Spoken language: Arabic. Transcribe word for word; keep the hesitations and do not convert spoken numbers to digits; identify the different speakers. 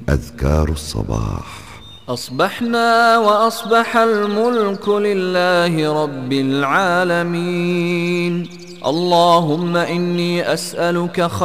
Speaker 1: أذكار الصباح.
Speaker 2: أصبحنا وأصبح الملك لله رب العالمين. اللهم إني أسألك خير